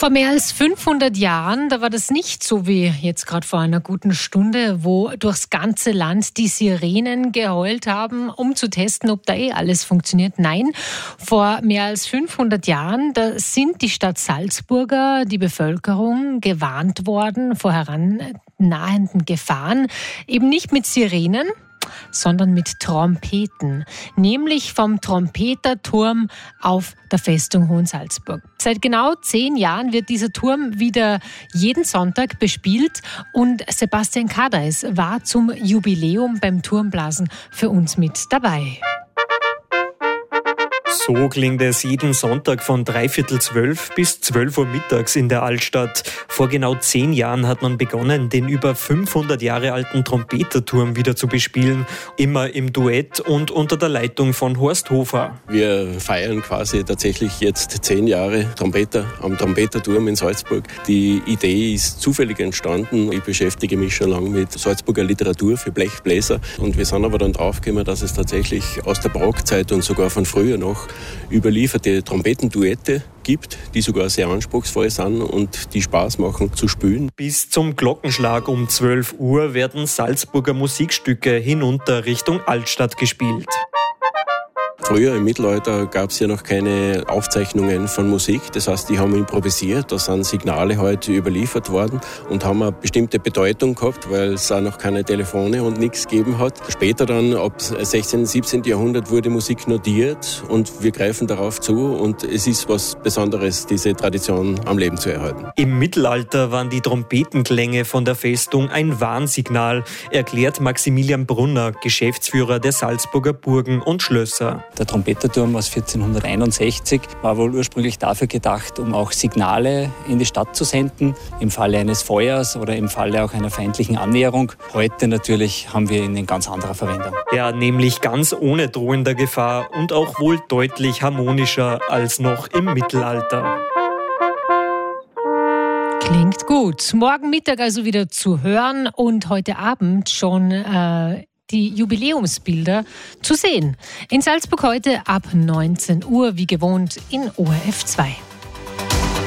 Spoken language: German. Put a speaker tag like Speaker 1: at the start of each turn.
Speaker 1: Vor mehr als 500 Jahren, da war das nicht so wie jetzt gerade vor einer guten Stunde, wo durchs ganze Land die Sirenen geheult haben, um zu testen, ob da alles funktioniert. Nein, vor mehr als 500 Jahren, da sind die Stadt Salzburger, die Bevölkerung gewarnt worden vor herannahenden Gefahren, eben nicht mit Sirenen, sondern mit Trompeten, nämlich vom Trompeterturm auf der Festung Hohensalzburg. Seit genau 10 Jahren wird dieser Turm wieder jeden Sonntag bespielt und Sebastian Kadeis war zum Jubiläum beim Turmblasen für uns mit dabei.
Speaker 2: So klingt es jeden Sonntag von 11:45 bis 12 Uhr mittags in der Altstadt. Vor genau 10 Jahren hat man begonnen, den über 500 Jahre alten Trompeterturm wieder zu bespielen. Immer im Duett und unter der Leitung von Horst Hofer.
Speaker 3: Wir feiern quasi tatsächlich jetzt 10 Jahre Trompeter am Trompeterturm in Salzburg. Die Idee ist zufällig entstanden. Ich beschäftige mich schon lange mit Salzburger Literatur für Blechbläser. Und wir sind aber dann draufgekommen, dass es tatsächlich aus der Barockzeit und sogar von früher noch überlieferte Trompetenduette gibt, die sogar sehr anspruchsvoll sind und die Spaß machen zu spielen.
Speaker 2: Bis zum Glockenschlag um 12 Uhr werden Salzburger Musikstücke hinunter Richtung Altstadt gespielt.
Speaker 3: Früher im Mittelalter gab es ja noch keine Aufzeichnungen von Musik. Das heißt, die haben improvisiert. Da sind Signale heute überliefert worden und haben eine bestimmte Bedeutung gehabt, weil es auch noch keine Telefone und nichts gegeben hat. Später dann, ab 16., 17. Jahrhundert, wurde Musik notiert und wir greifen darauf zu. Und es ist was Besonderes, diese Tradition am Leben zu erhalten.
Speaker 2: Im Mittelalter waren die Trompetenklänge von der Festung ein Warnsignal, erklärt Maximilian Brunner, Geschäftsführer der Salzburger Burgen und Schlösser.
Speaker 4: Der Trompeterturm aus 1461 war wohl ursprünglich dafür gedacht, um auch Signale in die Stadt zu senden, im Falle eines Feuers oder im Falle auch einer feindlichen Annäherung. Heute natürlich haben wir ihn in ganz anderer Verwendung.
Speaker 2: Ja, nämlich ganz ohne drohender Gefahr und auch wohl deutlich harmonischer als noch im Mittelalter.
Speaker 1: Klingt gut. Morgen Mittag also wieder zu hören und heute Abend schon die Jubiläumsbilder zu sehen. In Salzburg heute ab 19 Uhr, wie gewohnt, in ORF 2.